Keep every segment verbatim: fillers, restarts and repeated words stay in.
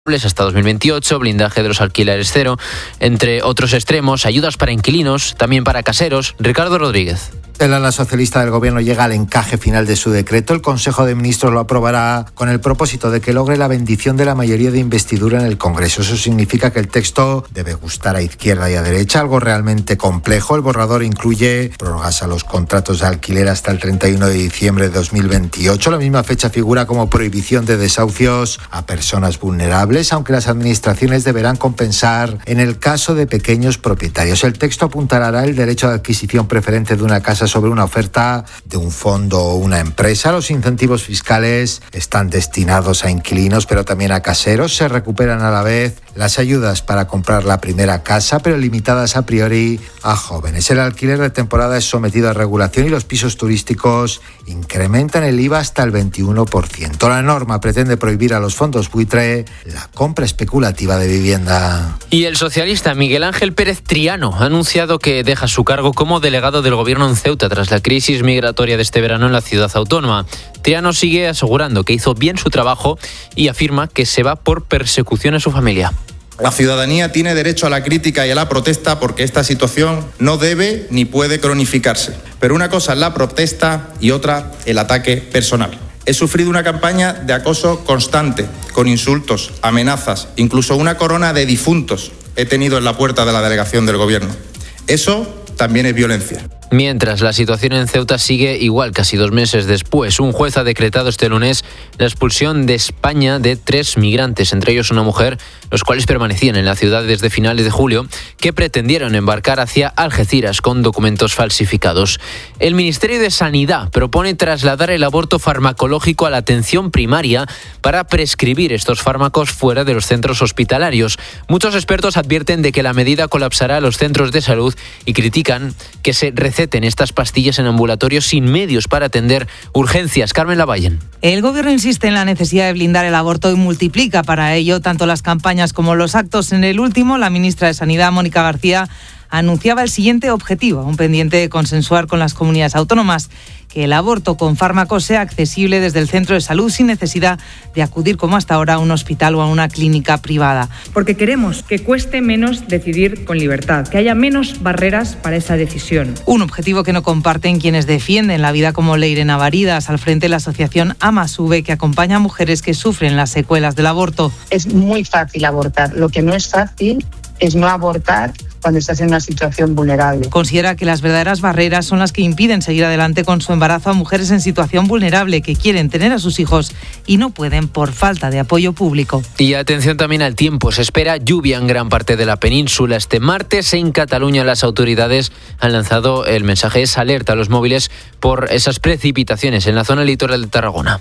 hasta dos mil veintiocho, blindaje de los alquileres cero, entre otros extremos, ayudas para inquilinos, también para caseros. Ricardo Rodríguez. El ala socialista del Gobierno llega al encaje final de su decreto. El Consejo de Ministros lo aprobará con el propósito de que logre la bendición de la mayoría de investidura en el Congreso. Eso significa que el texto debe gustar a izquierda y a derecha, algo realmente complejo. El borrador incluye prórrogas a los contratos de alquiler hasta el treinta y uno de diciembre de dos mil veintiocho. La misma fecha figura como prohibición de desahucios a personas vulnerables, aunque las administraciones deberán compensar en el caso de pequeños propietarios. El texto apuntalará el derecho de adquisición preferente de una casa sobre una oferta de un fondo o una empresa. Los incentivos fiscales están destinados a inquilinos, pero también a caseros. Se recuperan a la vez las ayudas para comprar la primera casa, pero limitadas a priori a jóvenes. El alquiler de temporada es sometido a regulación y los pisos turísticos incrementan el I V A hasta el veintiuno por ciento. La norma pretende prohibir a los fondos buitre la compra especulativa de vivienda. Y el socialista Miguel Ángel Pérez Triano ha anunciado que deja su cargo como delegado del Gobierno en Ceuta tras la crisis migratoria de este verano en la ciudad autónoma. Triano sigue asegurando que hizo bien su trabajo y afirma que se va por persecución a su familia. La ciudadanía tiene derecho a la crítica y a la protesta porque esta situación no debe ni puede cronificarse. Pero una cosa es la protesta y otra el ataque personal. He sufrido una campaña de acoso constante, con insultos, amenazas, incluso una corona de difuntos he tenido en la puerta de la delegación del Gobierno. Eso también es violencia. Mientras, la situación en Ceuta sigue igual casi dos meses después. Un juez ha decretado este lunes la expulsión de España de tres migrantes, entre ellos una mujer, los cuales permanecían en la ciudad desde finales de julio, que pretendieron embarcar hacia Algeciras con documentos falsificados. El Ministerio de Sanidad propone trasladar el aborto farmacológico a la atención primaria para prescribir estos fármacos fuera de los centros hospitalarios. Muchos expertos advierten de que la medida colapsará los centros de salud y critican que se receten estas pastillas en ambulatorios sin medios para atender urgencias. Carmen Lavallen. El Gobierno insiste en la necesidad de blindar el aborto y multiplica para ello tanto las campañas como los actos. En el último, la ministra de Sanidad, Mónica García, anunciaba el siguiente objetivo, un pendiente de consensuar con las comunidades autónomas, que el aborto con fármacos sea accesible desde el centro de salud sin necesidad de acudir como hasta ahora a un hospital o a una clínica privada. Porque queremos que cueste menos decidir con libertad, que haya menos barreras para esa decisión. Un objetivo que no comparten quienes defienden la vida como Leire Navaridas, al frente de la asociación Amasube, que acompaña a mujeres que sufren las secuelas del aborto. Es muy fácil abortar, lo que no es fácil es no abortar cuando estás en una situación vulnerable. Considera que las verdaderas barreras son las que impiden seguir adelante con su embarazo a mujeres en situación vulnerable que quieren tener a sus hijos y no pueden por falta de apoyo público. Y atención también al tiempo. Se espera lluvia en gran parte de la península. Este martes en Cataluña las autoridades han lanzado el mensaje es alerta a los móviles por esas precipitaciones en la zona litoral de Tarragona.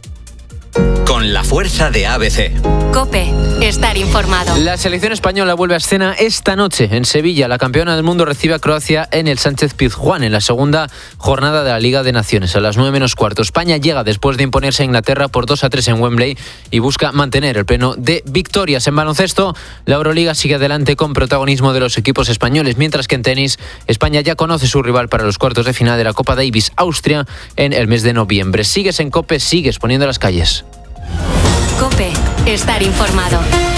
Con la fuerza de A B C. COPE. Estar informado. La selección española vuelve a escena esta noche en Sevilla. La campeona del mundo recibe a Croacia en el Sánchez Pizjuán en la segunda jornada de la Liga de Naciones. A las nueve menos cuarto. España llega después de imponerse a Inglaterra por dos a tres en Wembley y busca mantener el pleno de victorias. En baloncesto, la Euroliga sigue adelante con protagonismo de los equipos españoles, mientras que en tenis, España ya conoce su rival para los cuartos de final de la Copa Davis, Austria, en el mes de noviembre. Sigues en COPE, sigues poniendo las calles. COPE. Estar informado.